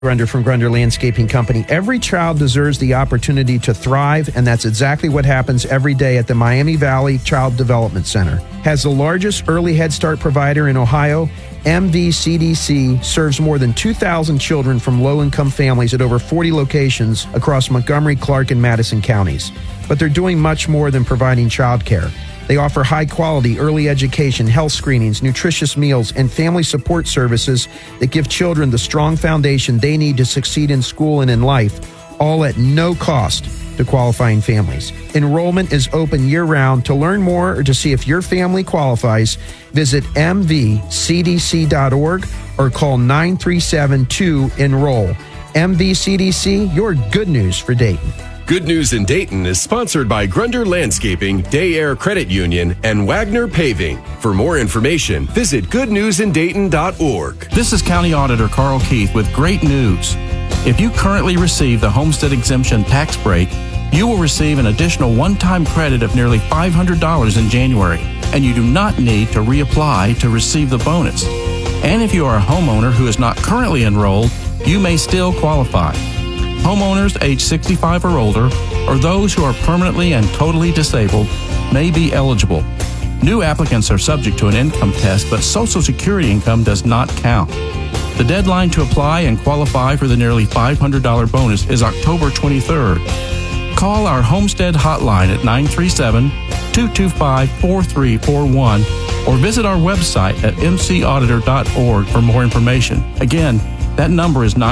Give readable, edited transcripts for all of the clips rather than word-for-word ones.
Grunder from Grunder Landscaping Company. Every child deserves the opportunity to thrive, and that's exactly what happens every day at the Miami Valley Child Development Center. As the largest early Head Start provider in Ohio, MVCDC serves more than 2,000 children from low-income families at over 40 locations across Montgomery, Clark, and Madison counties. But they're doing much more than providing child care. They offer high-quality early education, health screenings, nutritious meals, and family support services that give children the strong foundation they need to succeed in school and in life, all at no cost to qualifying families. Enrollment is open year-round. To learn more or to see if your family qualifies, visit mvcdc.org or call 937-2-ENROLL. MVCDC, your good news for Dayton. Good News in Dayton is sponsored by Grunder Landscaping, Day Air Credit Union, and Wagner Paving. For more information, visit goodnewsindayton.org. This is County Auditor Carl Keith with great news. If you currently receive the Homestead Exemption tax break, you will receive an additional one-time credit of nearly $500 in January, and you do not need to reapply to receive the bonus. And if you are a homeowner who is not currently enrolled, you may still qualify. Homeowners age 65 or older, or those who are permanently and totally disabled, may be eligible. New applicants are subject to an income test, but Social Security income does not count. The deadline to apply and qualify for the nearly $500 bonus is October 23rd. Call our Homestead hotline at 937-225-4341 or visit our website at mcauditor.org for more information. Again, that number is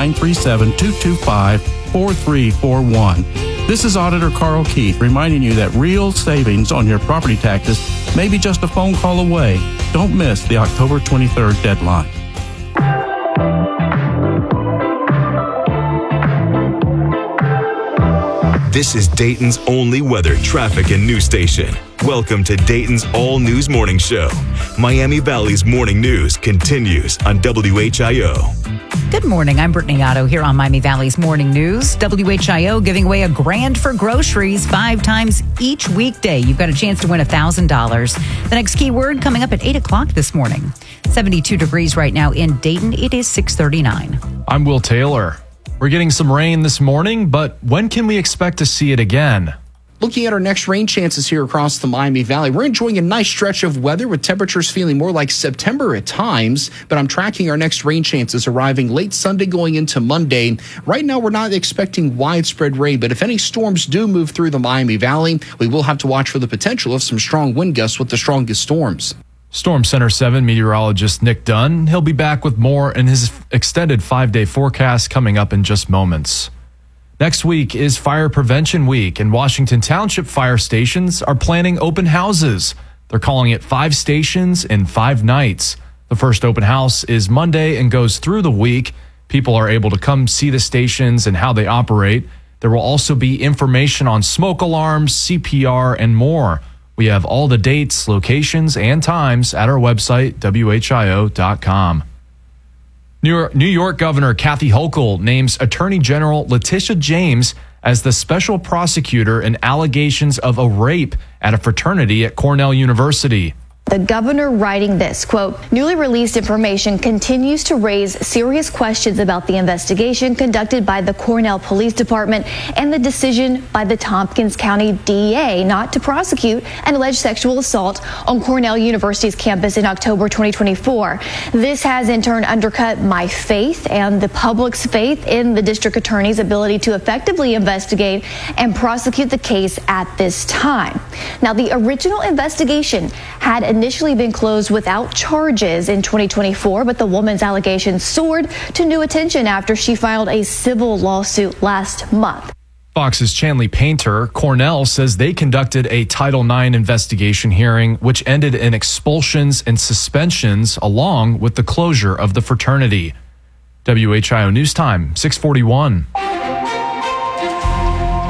937-225-4341. This is Auditor Carl Keith reminding you that real savings on your property taxes may be just a phone call away. Don't miss the October 23rd deadline. This is Dayton's only weather, traffic, and news station. Welcome to Dayton's All News Morning Show. Miami Valley's morning news continues on WHIO. Good morning. I'm Brittany Otto here on Miami Valley's Morning News. WHIO giving away $1,000 for groceries 5 times each weekday. You've got a chance to win $1,000. The next keyword coming up at 8 o'clock this morning. 72 degrees right now in Dayton. It is 6:39. I'm Will Taylor. We're getting some rain this morning, but when can we expect to see it again? Looking at our next rain chances here across the Miami Valley, we're enjoying a nice stretch of weather with temperatures feeling more like September at times, but I'm tracking our next rain chances arriving late Sunday going into Monday. Right now, we're not expecting widespread rain, but if any storms do move through the Miami Valley, we will have to watch for the potential of some strong wind gusts with the strongest storms. Storm Center 7 meteorologist Nick Dunn. He'll be back with more in his extended 5-day forecast coming up in just moments. Next week is Fire Prevention Week, and Washington Township fire stations are planning open houses. They're calling it 5 stations in 5 nights. The first open house is Monday and goes through the week. People are able to come see the stations and how they operate. There will also be information on smoke alarms, CPR, and more. We have all the dates, locations, and times at our website, WHIO.com. New York Governor Kathy Hochul names Attorney General Letitia James as the special prosecutor in allegations of a rape at a fraternity at Cornell University. The governor writing this, quote, newly released information continues to raise serious questions about the investigation conducted by the Cornell Police Department and the decision by the Tompkins County DA not to prosecute an alleged sexual assault on Cornell University's campus in October 2024. This has in turn undercut my faith and the public's faith in the district attorney's ability to effectively investigate and prosecute the case at this time. Now, the original investigation had initially been closed without charges in 2024, but the woman's allegations soared to new attention after she filed a civil lawsuit last month. Fox's Chanley Painter, Cornell says they conducted a Title IX investigation hearing, which ended in expulsions and suspensions along with the closure of the fraternity. WHIO News Time, 6:41.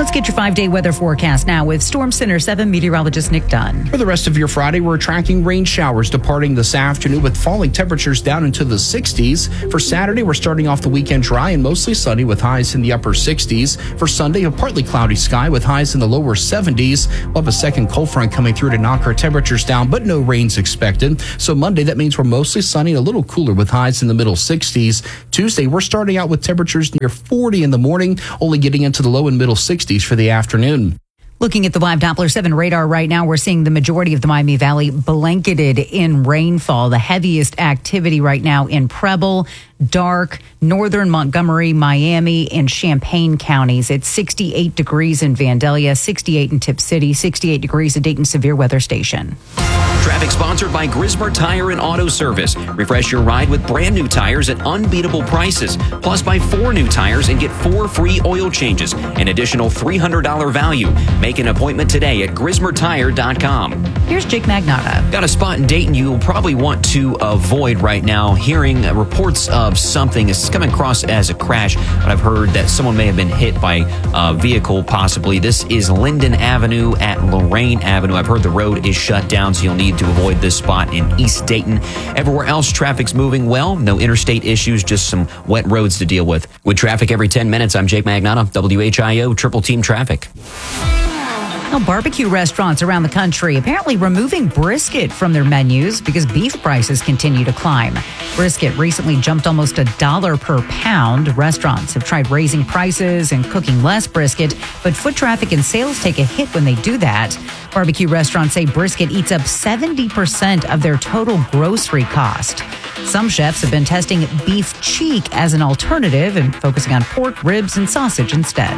Let's get your 5-day weather forecast now with Storm Center 7 meteorologist Nick Dunn. For the rest of your Friday, we're tracking rain showers departing this afternoon with falling temperatures down into the 60s. For Saturday, we're starting off the weekend dry and mostly sunny with highs in the upper 60s. For Sunday, a partly cloudy sky with highs in the lower 70s. We'll have a second cold front coming through to knock our temperatures down, but no rains expected. So Monday, that means we're mostly sunny and a little cooler with highs in the middle 60s. Tuesday, we're starting out with temperatures near 40 in the morning, only getting into the low and middle 60s for the afternoon. Looking at the live Doppler 7 radar right now, we're seeing the majority of the Miami Valley blanketed in rainfall. The heaviest activity right now in Preble, Dark, northern Montgomery, Miami, and Champaign counties. It's 68 degrees in Vandalia, 68 in Tip City, 68 degrees at Dayton Severe Weather Station. Traffic sponsored by Grismer Tire and Auto Service. Refresh your ride with brand new tires at unbeatable prices. Plus, buy 4 new tires and get 4 free oil changes. An additional $300 value. Make an appointment today at GrismerTire.com. Here's Jake Magnotta. Got a spot in Dayton you'll probably want to avoid right now. Hearing reports of something is coming across as a crash, but I've heard that someone may have been hit by a vehicle possibly. This is Linden Avenue at Lorraine Avenue. I've heard the road is shut down, so you'll need to avoid this spot in East Dayton. Everywhere else, traffic's moving well. No interstate issues, just some wet roads to deal with. With traffic every 10 minutes, I'm Jake Magnotta, WHIO Triple Team Traffic. Now, barbecue restaurants around the country apparently removing brisket from their menus because beef prices continue to climb. Brisket recently jumped almost $1 per pound. Restaurants have tried raising prices and cooking less brisket, but foot traffic and sales take a hit when they do that. Barbecue restaurants say brisket eats up 70% of their total grocery cost. Some chefs have been testing beef cheek as an alternative and focusing on pork, ribs, and sausage instead.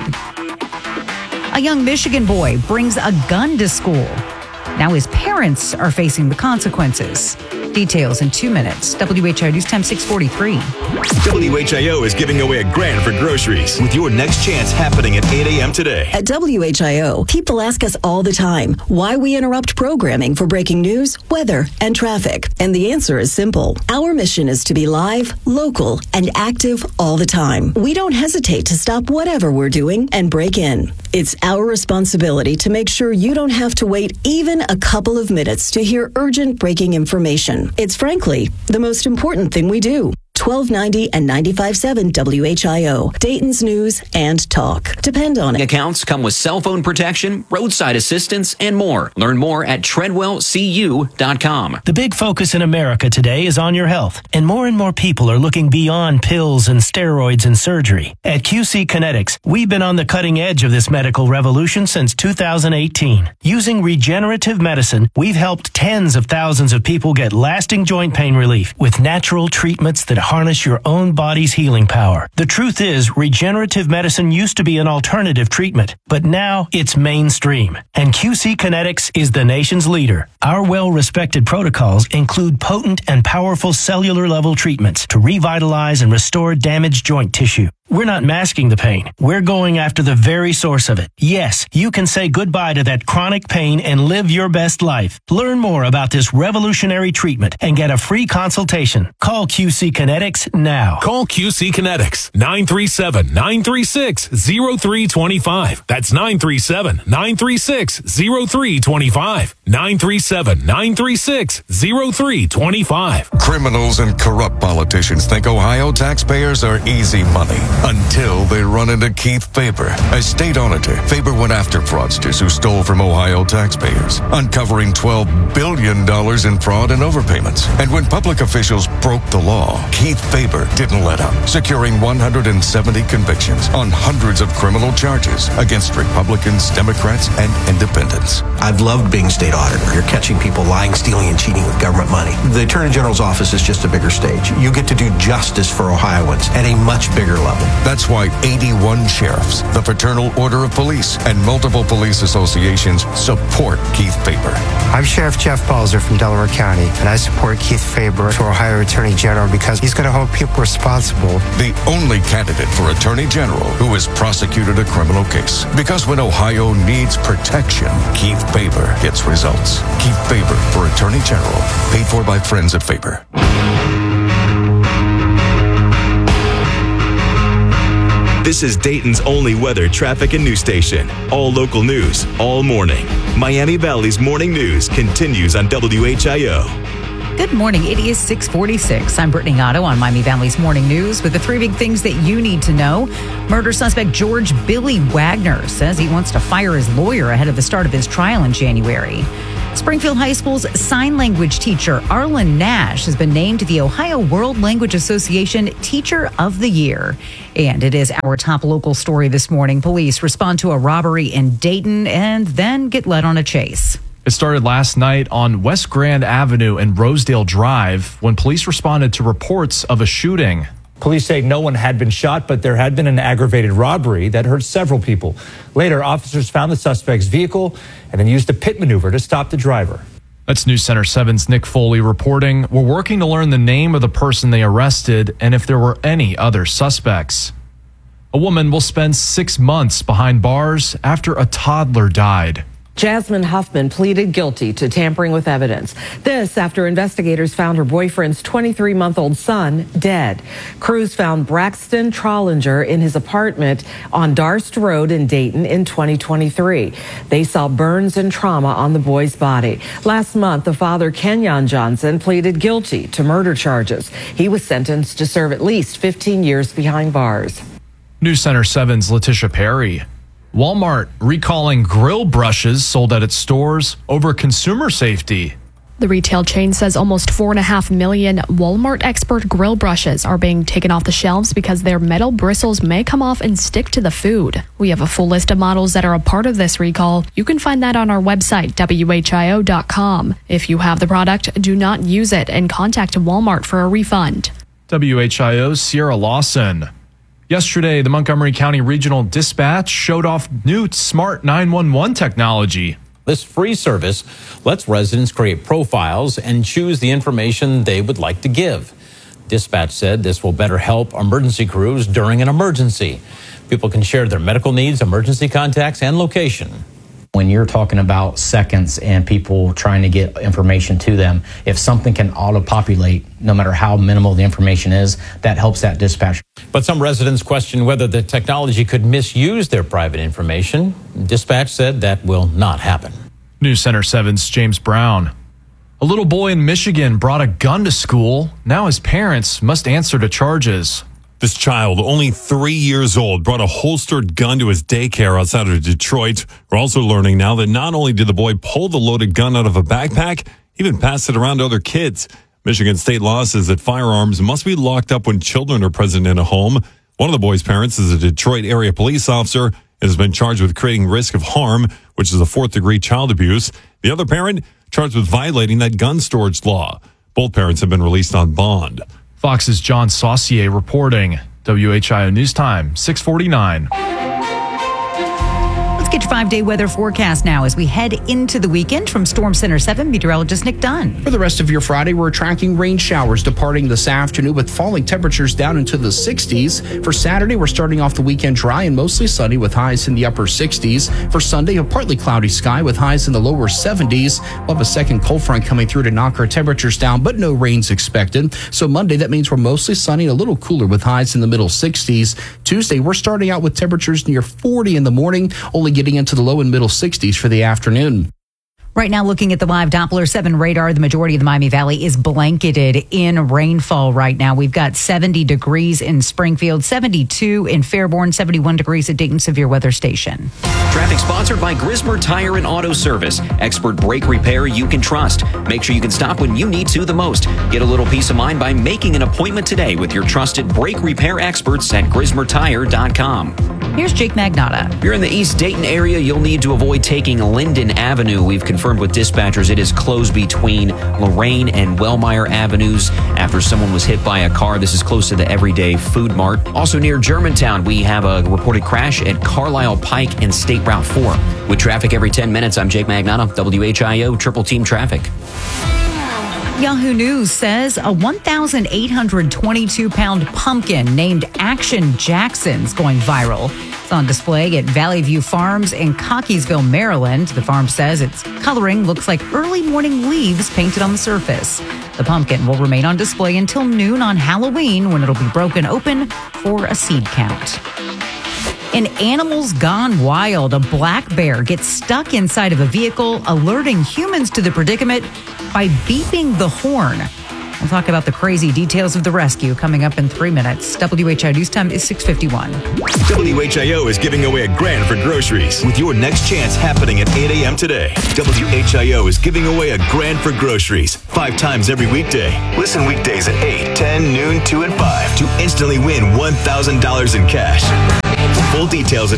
A young Michigan boy brings a gun to school. Now his parents are facing the consequences. Details in 2 minutes. WHIO News Time 643. WHIO is giving away $1,000 for groceries with your next chance happening at 8 a.m. today. At WHIO, people ask us all the time why we interrupt programming for breaking news, weather, and traffic. And the answer is simple. Our mission is to be live, local, and active all the time. We don't hesitate to stop whatever we're doing and break in. It's our responsibility to make sure you don't have to wait even a couple of minutes to hear urgent breaking information. It's frankly the most important thing we do. 1290 and 95.7 WHIO, Dayton's news and talk. Depend on it. Accounts come with cell phone protection, roadside assistance, and more. Learn more at TreadwellCU.com. The big focus in America today is on your health, and more people are looking beyond pills and steroids and surgery. At QC Kinetics, we've been on the cutting edge of this medical revolution since 2018. Using regenerative medicine, we've helped tens of thousands of people get lasting joint pain relief with natural treatments that harness your own body's healing power. The truth is, regenerative medicine used to be an alternative treatment, but now it's mainstream. And QC Kinetics is the nation's leader. Our well-respected protocols include potent and powerful cellular-level treatments to revitalize and restore damaged joint tissue. We're not masking the pain. We're going after the very source of it. Yes, you can say goodbye to that chronic pain and live your best life. Learn more about this revolutionary treatment and get a free consultation. Call QC Kinetics now. Call QC Kinetics, 937-936-0325. That's 937-936-0325. 937-936-0325. Criminals and corrupt politicians think Ohio taxpayers are easy money. Until they run into Keith Faber. As state auditor, Faber went after fraudsters who stole from Ohio taxpayers, uncovering $12 billion in fraud and overpayments. And when public officials broke the law, Keith Faber didn't let up, securing 170 convictions on hundreds of criminal charges against Republicans, Democrats, and independents. I've loved being state auditor. You're catching people lying, stealing, and cheating with government money. The Attorney General's office is just a bigger stage. You get to do justice for Ohioans at a much bigger level. That's why 81 sheriffs, the Fraternal Order of Police, and multiple police associations support Keith Faber. I'm Sheriff Jeff Balzer from Delaware County, and I support Keith Faber for Ohio Attorney General because he's going to hold people responsible. The only candidate for Attorney General who has prosecuted a criminal case. Because when Ohio needs protection, Keith Faber gets results. Keith Faber for Attorney General. Paid for by friends at Faber. This is Dayton's only weather, traffic, and news station. All local news, all morning. Miami Valley's morning news continues on WHIO. Good morning. It is 6:46. I'm Brittany Otto on Miami Valley's Morning News with the three big things that you need to know. Murder suspect George Billy Wagner says he wants to fire his lawyer ahead of the start of his trial in January. Springfield High School's sign language teacher, Arlen Nash, has been named to the Ohio World Language Association Teacher of the Year. And it is our top local story this morning. Police respond to a robbery in Dayton and then get led on a chase. It started last night on West Grand Avenue and Rosedale Drive when police responded to reports of a shooting. Police say no one had been shot, but there had been an aggravated robbery that hurt several people. Later, officers found the suspect's vehicle and then used a pit maneuver to stop the driver. That's News Center 7's Nick Foley reporting. We're working to learn the name of the person they arrested and if there were any other suspects. A woman will spend 6 months behind bars after a toddler died. Jasmine Huffman pleaded guilty to tampering with evidence. This after investigators found her boyfriend's 23-month-old son dead. Crews found Braxton Trollinger in his apartment on Darst Road in Dayton in 2023. They saw burns and trauma on the boy's body. Last month, the father, Kenyon Johnson, pleaded guilty to murder charges. He was sentenced to serve at least 15 years behind bars. News Center 7's Letitia Perry. Walmart recalling grill brushes sold at its stores over consumer safety. The retail chain says almost 4.5 million Walmart Expert grill brushes are being taken off the shelves because their metal bristles may come off and stick to the food. We have a full list of models that are a part of this recall. You can find that on our website, WHIO.com. If you have the product, do not use it and contact Walmart for a refund. WHIO's Sierra Lawson. Yesterday, the Montgomery County Regional Dispatch showed off new smart 911 technology. This free service lets residents create profiles and choose the information they would like to give. Dispatch said this will better help emergency crews during an emergency. People can share their medical needs, emergency contacts, and location. When you're talking about seconds and people trying to get information to them, if something can auto-populate, no matter how minimal the information is, that helps that dispatch. But some residents question whether the technology could misuse their private information. Dispatch said that will not happen. News Center 7's James Brown. A little boy in Michigan brought a gun to school. Now his parents must answer to charges. This child, only 3 years old, brought a holstered gun to his daycare outside of Detroit. We're also learning now that not only did the boy pull the loaded gun out of a backpack, he even passed it around to other kids. Michigan state law says that firearms must be locked up when children are present in a home. One of the boy's parents is a Detroit area police officer and has been charged with creating risk of harm, which is a 4th-degree child abuse. The other parent charged with violating that gun storage law. Both parents have been released on bond. Fox's John Saucier reporting. WHIO News Time, 6:49. Let's get your 5-day weather forecast now as we head into the weekend from Storm Center 7 meteorologist Nick Dunn. For the rest of your Friday, we're tracking rain showers departing this afternoon with falling temperatures down into the 60s. For Saturday, we're starting off the weekend dry and mostly sunny with highs in the upper 60s. For Sunday, a partly cloudy sky with highs in the lower 70s. We'll have a second cold front coming through to knock our temperatures down, but no rain's expected. So Monday, that means we're mostly sunny and a little cooler with highs in the middle 60s. Tuesday, we're starting out with temperatures near 40 in the morning, only getting into the low and middle 60s for the afternoon. Right now, looking at the live Doppler 7 radar, the majority of the Miami Valley is blanketed in rainfall right now. We've got 70 degrees in Springfield, 72 in Fairborn, 71 degrees at Dayton Severe Weather Station. Traffic sponsored by Grismer Tire and Auto Service. Expert brake repair you can trust. Make sure you can stop when you need to the most. Get a little peace of mind by making an appointment today with your trusted brake repair experts at GrismerTire.com. Here's Jake Magnotta. If you're in the East Dayton area, you'll need to avoid taking Linden Avenue. We've confirmed with dispatchers it is closed between Lorraine and Wellmeyer Avenues after someone was hit by a car. This is close to the Everyday Food Mart. Also near Germantown, we have a reported crash at Carlisle Pike and State Route 4. With traffic every 10 minutes, I'm Jake Magnotta, WHIO Triple Team Traffic. Yahoo News says a 1,822-pound pumpkin named Action Jackson's going viral. It's on display at Valley View Farms in Cockeysville, Maryland. The farm says its coloring looks like early morning leaves painted on the surface. The pumpkin will remain on display until noon on Halloween when it'll be broken open for a seed count. In Animals Gone Wild, a black bear gets stuck inside of a vehicle, alerting humans to the predicament by beeping the horn. We'll talk about the crazy details of the rescue coming up in 3 minutes. WHIO News Time is 6:51. WHIO is giving away $1,000 for groceries with your next chance happening at 8 a.m. today. WHIO is giving away $1,000 for groceries 5 times every weekday. Listen weekdays at 8, 10, noon, 2, and 5 to instantly win $1,000 in cash. Full details at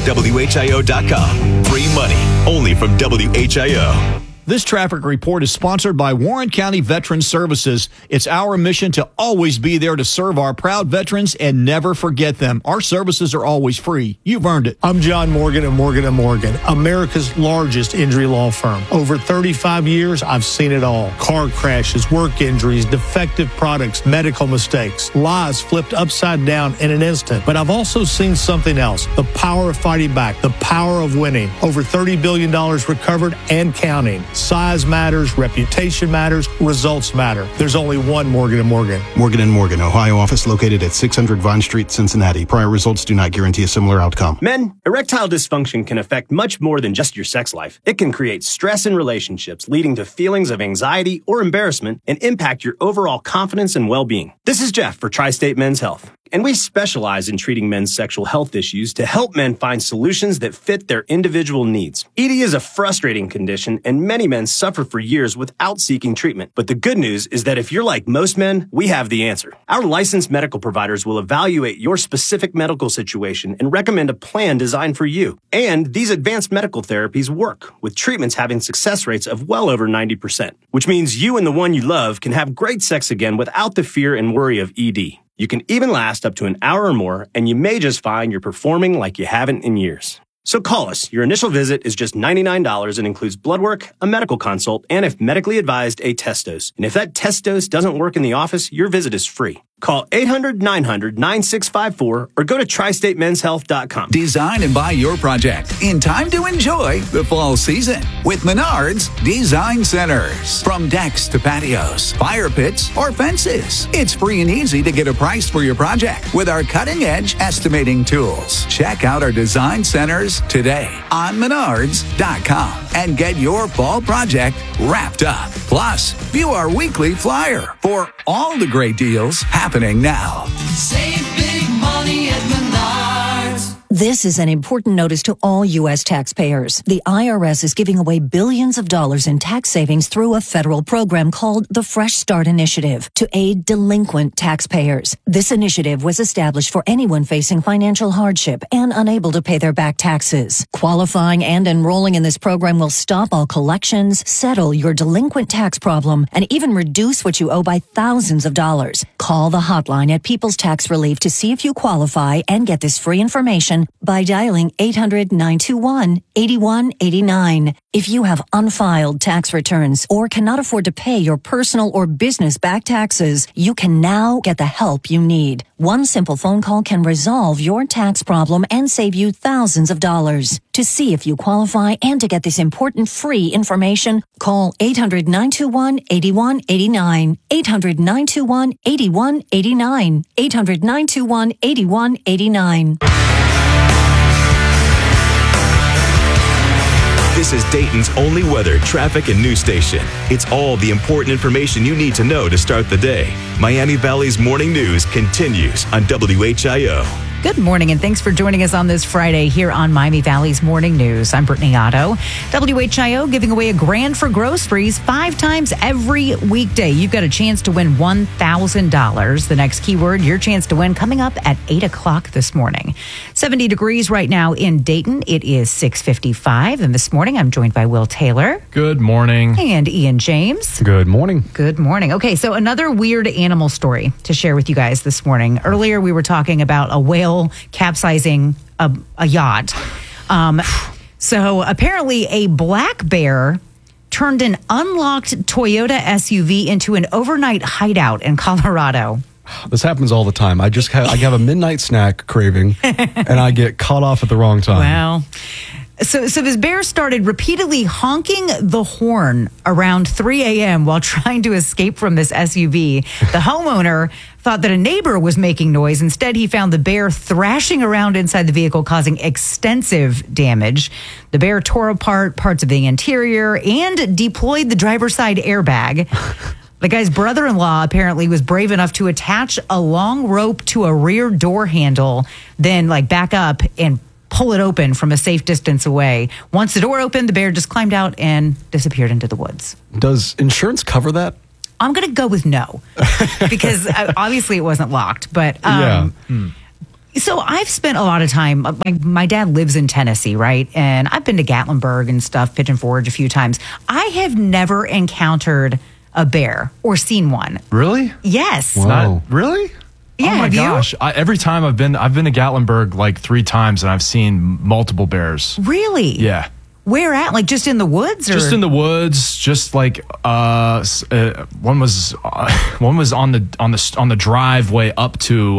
WHIO.com. Free money only from WHIO. This traffic report is sponsored by Warren County Veterans Services. It's our mission to always be there to serve our proud veterans and never forget them. Our services are always free. You've earned it. I'm John Morgan of Morgan & Morgan, America's largest injury law firm. Over 35 years, I've seen it all. Car crashes, work injuries, defective products, medical mistakes, lives flipped upside down in an instant. But I've also seen something else, the power of fighting back, the power of winning. Over $30 billion recovered and counting. Size matters, reputation matters, results matter. There's only one Morgan & Morgan. Morgan & Morgan, Ohio office located at 600 Vine Street, Cincinnati. Prior results do not guarantee a similar outcome. Men, erectile dysfunction can affect much more than just your sex life. It can create stress in relationships, leading to feelings of anxiety or embarrassment and impact your overall confidence and well-being. This is Jeff for Tri-State Men's Health. And we specialize in treating men's sexual health issues to help men find solutions that fit their individual needs. ED is a frustrating condition, and many men suffer for years without seeking treatment. But the good news is that if you're like most men, we have the answer. Our licensed medical providers will evaluate your specific medical situation and recommend a plan designed for you. And these advanced medical therapies work, with treatments having success rates of well over 90%, which means you and the one you love can have great sex again without the fear and worry of ED. You can even last up to an hour or more, and you may just find you're performing like you haven't in years. So call us. Your initial visit is just $99 and includes blood work, a medical consult, and if medically advised, a test dose. And if that test dose doesn't work in the office, your visit is free. Call 800-900-9654 or go to tristatemenshealth.com. Design and buy your project in time to enjoy the fall season with Menards Design Centers. From decks to patios, fire pits, or fences, it's free and easy to get a price for your project with our cutting-edge estimating tools. Check out our design centers today on Menards.com and get your fall project wrapped up. Plus, view our weekly flyer for all the great deals happening now. Save big money at Menards. This is an important notice to all U.S. taxpayers. The IRS is giving away billions of dollars in tax savings through a federal program called the Fresh Start Initiative to aid delinquent taxpayers. This initiative was established for anyone facing financial hardship and unable to pay their back taxes. Qualifying and enrolling in this program will stop all collections, settle your delinquent tax problem, and even reduce what you owe by thousands of dollars. Call the hotline at People's Tax Relief to see if you qualify and get this free information by dialing 800-921-8189. If you have unfiled tax returns or cannot afford to pay your personal or business back taxes, you can now get the help you need. One simple phone call can resolve your tax problem and save you thousands of dollars. To see if you qualify and to get this important free information, call 800-921-8189. 800-921-8189. 800-921-8189. This is Dayton's only weather, traffic, and news station. It's all the important information you need to know to start the day. Miami Valley's morning news continues on WHIO. Good morning, and thanks for joining us on this Friday here on Miami Valley's Morning News. I'm Brittany Otto. WHIO giving away $1,000 for groceries 5 times every weekday. You've got a chance to win $1,000. The next keyword, your chance to win, coming up at 8 o'clock this morning. 70 degrees right now in Dayton. It is 6:55, and this morning I'm joined by Will Taylor. Good morning. And Ian James. Good morning. Good morning. Okay, so another weird animal story to share with you guys this morning. Earlier we were talking about a whale capsizing a yacht. So apparently a black bear turned an unlocked Toyota SUV into an overnight hideout in Colorado. This happens all the time. I have a midnight snack craving and I get caught off at the wrong time. Well, So this bear started repeatedly honking the horn around 3 a.m. while trying to escape from this SUV. The homeowner thought that a neighbor was making noise. Instead, he found the bear thrashing around inside the vehicle, causing extensive damage. The bear tore apart parts of the interior and deployed the driver's side airbag. The guy's brother-in-law apparently was brave enough to attach a long rope to a rear door handle, then back up and pull it open from a safe distance away. Once the door opened, the bear just climbed out and disappeared into the woods. Does insurance cover that? I'm going to go with no, because obviously it wasn't locked. But So I've spent a lot of time. My dad lives in Tennessee, right? And I've been to Gatlinburg and stuff, Pigeon Forge a few times. I have never encountered a bear or seen one. Really? Yes. Really? Yeah, oh my have you? gosh! Every time I've been to Gatlinburg 3 times, and I've seen multiple bears. Really? Yeah. Where at? Just in the woods? Or? Just in the woods. Just one was on the driveway up to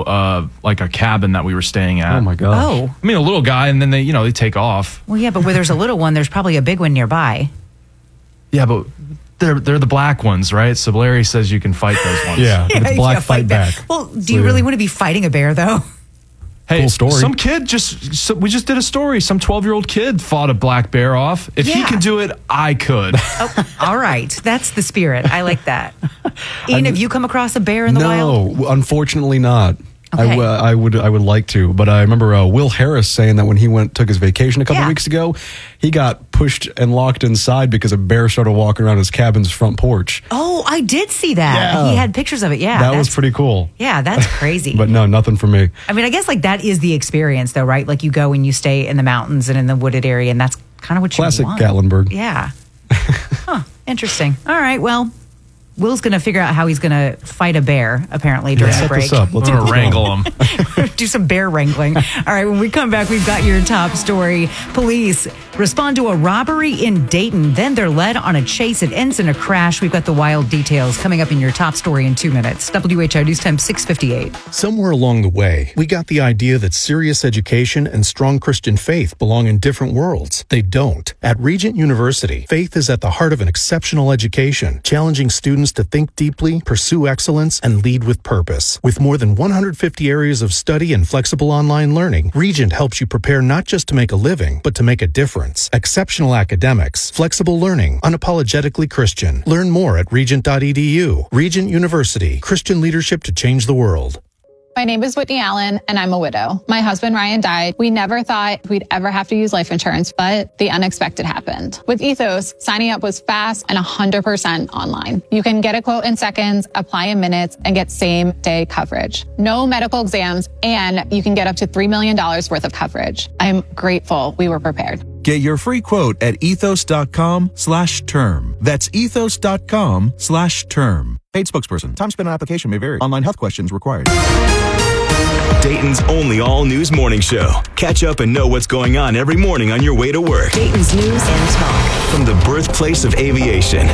a cabin that we were staying at. Oh my gosh! Oh. I mean, a little guy, and then they take off. Well, yeah, but where there's a little one, there's probably a big one nearby. Yeah, but they're the black ones, right? So Larry says you can fight those ones. Yeah, if it's black, fight back. Well, do you really want to be fighting a bear, though? Hey, cool story. Some kid we just did a story. Some 12-year-old kid fought a black bear off. If he can do it, I could. Oh, all right. That's the spirit. I like that. Ian, have you come across a bear in the wild? No, unfortunately not. Okay. I would like to, but I remember Will Harris saying that when he took his vacation a couple weeks ago, he got pushed and locked inside because a bear started walking around his cabin's front porch. Oh, I did see that. Yeah. He had pictures of it. Yeah, that was pretty cool. Yeah, that's crazy. But no, nothing for me. I mean, I guess that is the experience, though, right? You go and you stay in the mountains and in the wooded area, and that's kind of what Classic you want. Gatlinburg. Yeah. Huh. Interesting. All right. Well, Will's going to figure out how he's going to fight a bear, apparently, during the break. Let's wrangle him. Do some bear wrangling. All right, when we come back, we've got your top story. Police respond to a robbery in Dayton. Then they're led on a chase. It ends in a crash. We've got the wild details coming up in your top story in 2 minutes. WHI News Time 6:58. Somewhere along the way, we got the idea that serious education and strong Christian faith belong in different worlds. They don't. At Regent University, faith is at the heart of an exceptional education, challenging students to think deeply, pursue excellence, and lead with purpose. With more than 150 areas of study and flexible online learning, Regent helps you prepare not just to make a living, but to make a difference. Exceptional academics, flexible learning, unapologetically Christian. Learn more at regent.edu. Regent University, Christian leadership to change the world. My name is Whitney Allen, and I'm a widow. My husband, Ryan, died. We never thought we'd ever have to use life insurance, but the unexpected happened. With Ethos, signing up was fast and 100% online. You can get a quote in seconds, apply in minutes, and get same-day coverage. No medical exams, and you can get up to $3 million worth of coverage. I'm grateful we were prepared. Get your free quote at ethos.com/term. That's ethos.com/term. Paid spokesperson. Time spent on application may vary. Online health questions required. Dayton's only all-news morning show. Catch up and know what's going on every morning on your way to work. Dayton's news and talk. From the birthplace of aviation,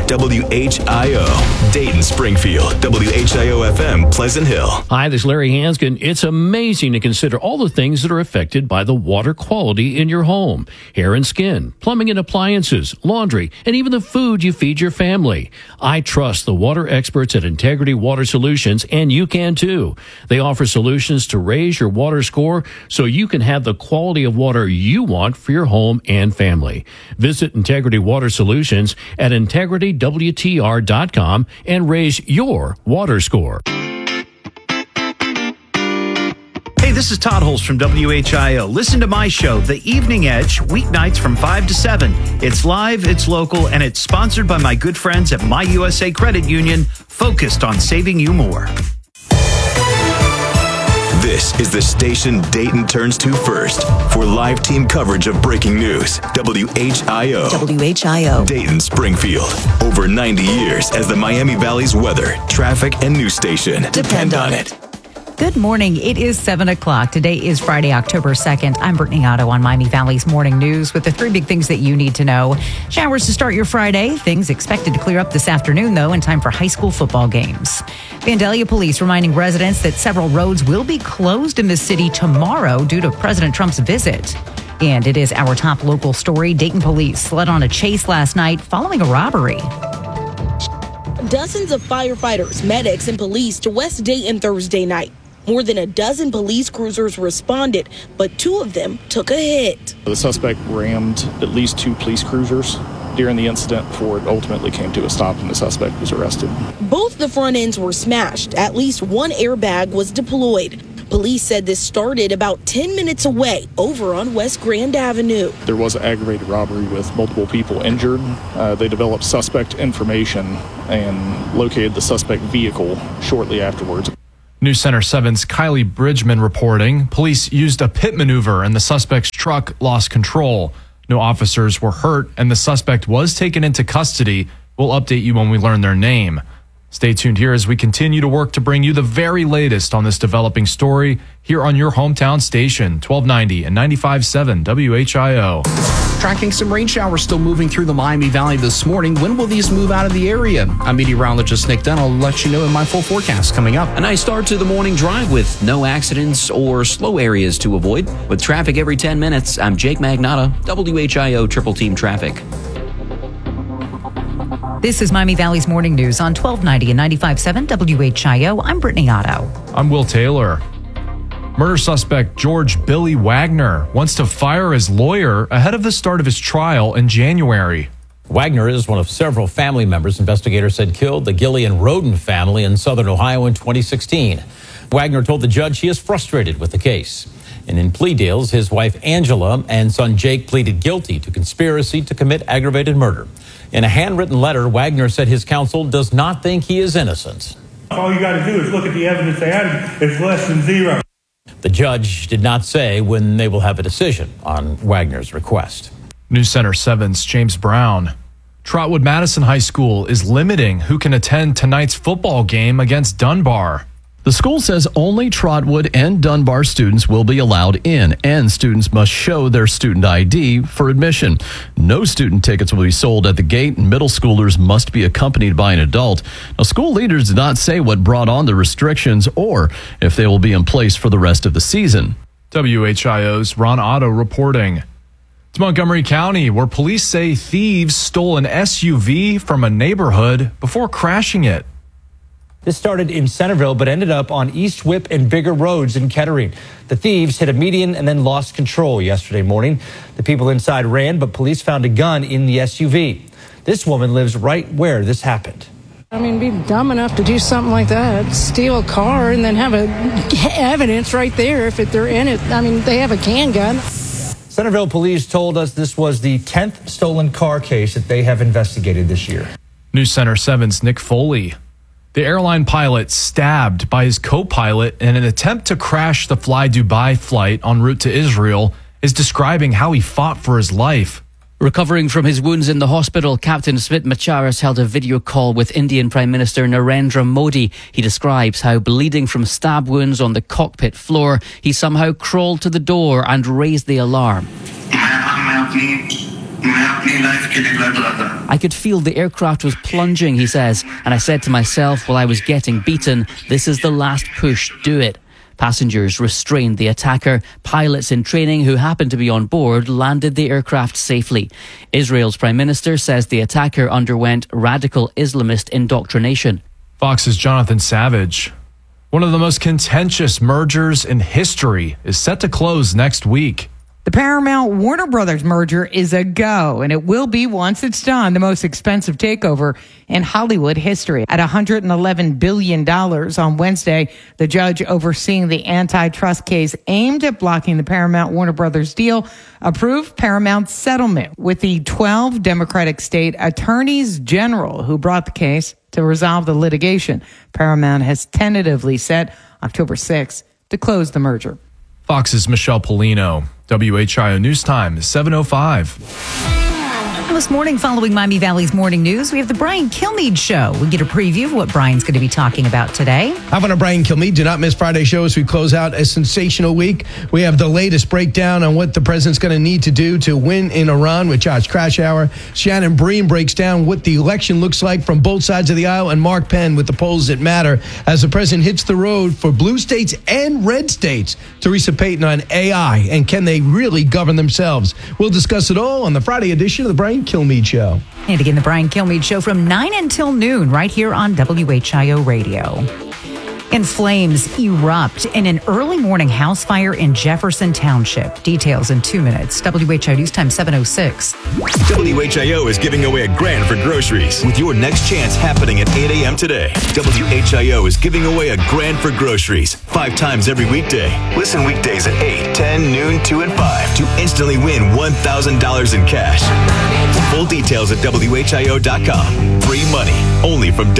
WHIO, Dayton, Springfield, WHIO-FM, Pleasant Hill. Hi, this is Larry Hanskin. It's amazing to consider all the things that are affected by the water quality in your home. Hair and skin, plumbing and appliances, laundry, and even the food you feed your family. I trust the water experts at Integrity Water Solutions, and you can too. They offer solutions to raise your water score so you can have the quality of water you want for your home and family. Visit Integrity Water Solutions at integritywtr.com and raise your water score. Hey, this is Todd Holst from WHIO. Listen to my show, The Evening Edge, weeknights from 5 to 7. It's live, it's local, and it's sponsored by my good friends at My USA Credit Union, focused on saving you more. This is the station Dayton turns to first for live team coverage of breaking news. WHIO. WHIO. Dayton, Springfield. Over 90 years as the Miami Valley's weather, traffic, and news station. Depend on it. Good morning. It is 7 o'clock. Today is Friday, October 2nd. I'm Brittany Otto on Miami Valley's Morning News with the 3 big things that you need to know. Showers to start your Friday. Things expected to clear up this afternoon, though, in time for high school football games. Vandalia Police reminding residents that several roads will be closed in the city tomorrow due to President Trump's visit. And it is our top local story. Dayton police led on a chase last night following a robbery. Dozens of firefighters, medics, and police to West Dayton Thursday night. More than a dozen police cruisers responded, but 2 of them took a hit. The suspect rammed at least 2 police cruisers during the incident before it ultimately came to a stop and the suspect was arrested. Both the front ends were smashed. At least 1 airbag was deployed. Police said this started about 10 minutes away over on West Grand Avenue. There was an aggravated robbery with multiple people injured. They developed suspect information and located the suspect vehicle shortly afterwards. News Center 7's Kylie Bridgman reporting. Police used a pit maneuver and the suspect's truck lost control. No officers were hurt and the suspect was taken into custody. We'll update you when we learn their name. Stay tuned here as we continue to work to bring you the very latest on this developing story here on your hometown station, 1290 and 95.7 WHIO. Tracking some rain showers still moving through the Miami Valley this morning. When will these move out of the area? I'm meteorologist Nick Dunn. I'll let you know in my full forecast coming up. A nice start to the morning drive with no accidents or slow areas to avoid. With traffic every 10 minutes, I'm Jake Magnotta, WHIO Triple Team Traffic. This is Miami Valley's Morning News on 1290 and 95.7 WHIO. I'm Brittany Otto. I'm Will Taylor. Murder suspect George Billy Wagner wants to fire his lawyer ahead of the start of his trial in January. Wagner is one of several family members investigators said killed the Gillian Roden family in southern Ohio in 2016. Wagner told the judge he is frustrated with the case. And in plea deals, his wife Angela and son Jake pleaded guilty to conspiracy to commit aggravated murder. In a handwritten letter, Wagner said his counsel does not think he is innocent. All you got to do is look at the evidence they had. It's less than 0. The judge did not say when they will have a decision on Wagner's request. News Center 7's James Brown. Trotwood Madison High School is limiting who can attend tonight's football game against Dunbar. The school says only Trotwood and Dunbar students will be allowed in, and students must show their student ID for admission. No student tickets will be sold at the gate, and middle schoolers must be accompanied by an adult. Now, school leaders did not say what brought on the restrictions or if they will be in place for the rest of the season. WHIO's Ron Otto reporting. To Montgomery County, where police say thieves stole an SUV from a neighborhood before crashing it. This started in Centerville, but ended up on East Whip and Bigger Roads in Kettering. The thieves hit a median and then lost control yesterday morning. The people inside ran, but police found a gun in the SUV. This woman lives right where this happened. I mean, be dumb enough to do something like that, steal a car and then have evidence right there if they're in it. I mean, they have a can gun. Centerville police told us this was the 10th stolen car case that they have investigated this year. News Center 7's Nick Foley. The airline pilot stabbed by his co-pilot in an attempt to crash the Fly Dubai flight en route to Israel is describing how he fought for his life. Recovering from his wounds in the hospital, Captain Smit Macharas held a video call with Indian Prime Minister Narendra Modi. He describes how, bleeding from stab wounds on the cockpit floor, he somehow crawled to the door and raised the alarm. I could feel the aircraft was plunging, he says, and I said to myself while I was getting beaten, this is the last push, do it. Passengers restrained the attacker. Pilots in training who happened to be on board landed the aircraft safely. Israel's Prime Minister says the attacker underwent radical Islamist indoctrination. Fox's Jonathan Savage. One of the most contentious mergers in history is set to close next week. The Paramount-Warner Brothers merger is a go, and it will be, once it's done, the most expensive takeover in Hollywood history. At $111 billion on Wednesday, the judge overseeing the antitrust case aimed at blocking the Paramount-Warner Brothers deal approved Paramount's settlement with the 12 Democratic state attorneys general who brought the case to resolve the litigation. Paramount has tentatively set October 6th to close the merger. Fox's Michelle Polino. WHIO News Time is 7:05. Well, this morning, following Miami Valley's morning news, we have the Brian Kilmeade Show. We get a preview of what Brian's going to be talking about today. How about Brian Kilmeade? Do not miss Friday's show as we close out a sensational week. We have the latest breakdown on what the president's going to need to do to win in Iran with Josh Krashour. Shannon Bream breaks down what the election looks like from both sides of the aisle, and Mark Penn with the polls that matter as the president hits the road for blue states and red states. Teresa Payton on AI, and can they really govern themselves? We'll discuss it all on the Friday edition of the Brian Kilmeade Show. And again, the Brian Kilmeade Show from 9 until noon right here on WHIO Radio. And flames erupt in an early morning house fire in Jefferson Township. Details in 2 minutes. WHIO News Time 7:06. WHIO is giving away $1,000 for groceries with your next chance happening at 8 a.m. today. WHIO is giving away $1,000 for groceries 5 times every weekday. Listen weekdays at 8, 10, noon, 2, and 5 to instantly win $1,000 in cash. Full details at WHIO.com. Free money only from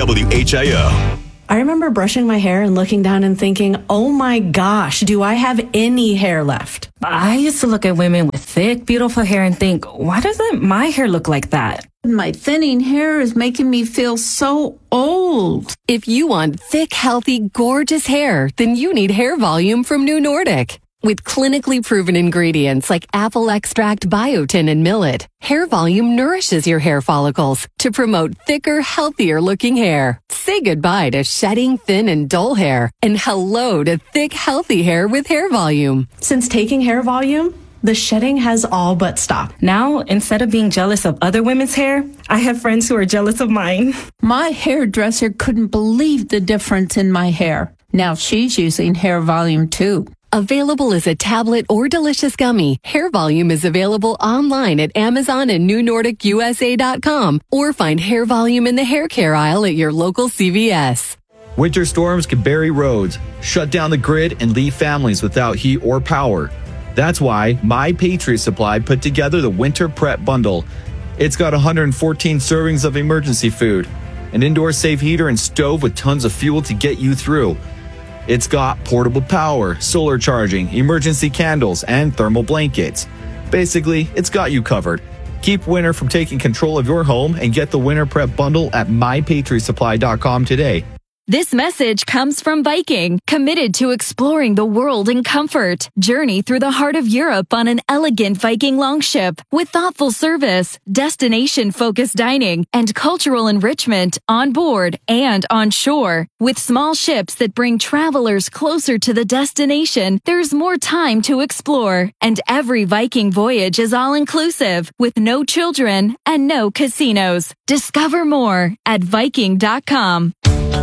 WHIO. I remember brushing my hair and looking down and thinking, oh my gosh, do I have any hair left? I used to look at women with thick, beautiful hair and think, why doesn't my hair look like that? My thinning hair is making me feel so old. If you want thick, healthy, gorgeous hair, then you need Hair Volume from New Nordic. With clinically proven ingredients like apple extract, biotin, and millet, Hair Volume nourishes your hair follicles to promote thicker, healthier looking hair. Say goodbye to shedding, thin, and dull hair, and hello to thick, healthy hair with Hair Volume. Since taking Hair Volume, the shedding has all but stopped. Now, instead of being jealous of other women's hair, I have friends who are jealous of mine. My hairdresser couldn't believe the difference in my hair. Now she's using Hair Volume too. Available as a tablet or delicious gummy, Hair Volume is available online at Amazon and NewNordicUSA.com, or find Hair Volume in the hair care aisle at your local CVS. Winter storms can bury roads, shut down the grid, and leave families without heat or power. That's why My Patriot Supply put together the Winter Prep Bundle. It's got 114 servings of emergency food, an indoor safe heater and stove with tons of fuel to get you through. It's got portable power, solar charging, emergency candles, and thermal blankets. Basically, it's got you covered. Keep winter from taking control of your home and get the Winter Prep Bundle at MyPatriotSupply.com today. This message comes from Viking, committed to exploring the world in comfort. Journey through the heart of Europe on an elegant Viking longship with thoughtful service, destination-focused dining, and cultural enrichment on board and on shore. With small ships that bring travelers closer to the destination, there's more time to explore. And every Viking voyage is all-inclusive, with no children and no casinos. Discover more at Viking.com.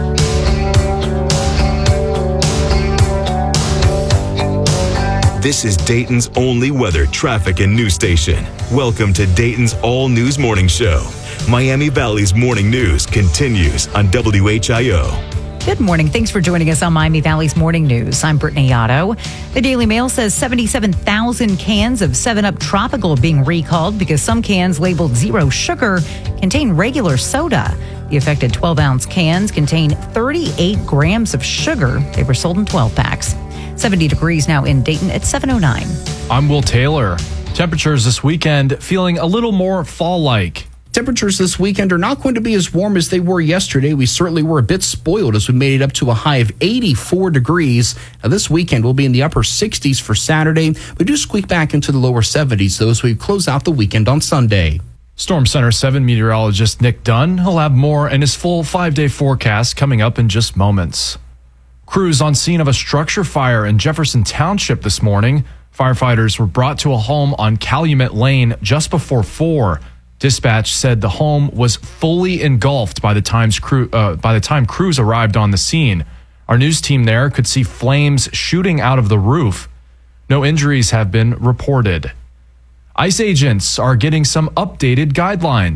This is Dayton's only weather, traffic, and news station. Welcome to Dayton's All News Morning Show. Miami Valley's morning news continues on WHIO. Good morning. Thanks for joining us on Miami Valley's Morning News. I'm Brittany Otto. The Daily Mail says 77,000 cans of 7-Up Tropical are being recalled because some cans labeled zero sugar contain regular soda. The affected 12-ounce cans contain 38 grams of sugar. They were sold in 12 packs. 70 degrees now in Dayton at 7:09. I'm Will Taylor. Temperatures this weekend feeling a little more fall-like. Temperatures this weekend are not going to be as warm as they were yesterday. We certainly were a bit spoiled as we made it up to a high of 84 degrees. Now, this weekend will be in the upper 60s for Saturday. We do squeak back into the lower 70s, though, as we close out the weekend on Sunday. Storm Center 7 meteorologist Nick Dunn. He'll have more in his full 5-day forecast coming up in just moments. Crews on scene of a structure fire in Jefferson Township this morning. Firefighters were brought to a home on Calumet Lane just before 4. Dispatch said the home was fully engulfed by the time crews arrived on the scene. Our news team there could see flames shooting out of the roof. No injuries have been reported. ICE agents are getting some updated guidelines.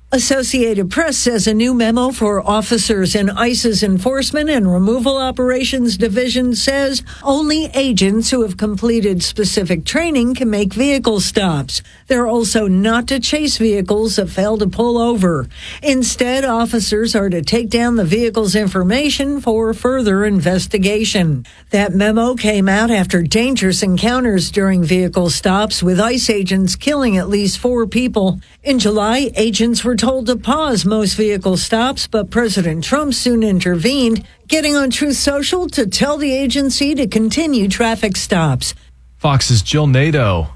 Associated Press says a new memo for officers in ICE's Enforcement and Removal Operations Division says only agents who have completed specific training can make vehicle stops. They're also not to chase vehicles that fail to pull over. Instead, officers are to take down the vehicle's information for further investigation. That memo came out after dangerous encounters during vehicle stops, with ICE agents killing at least 4 people. In July, agents were told to pause most vehicle stops, but President Trump soon intervened, getting on Truth Social to tell the agency to continue traffic stops. Fox's Jill Nato.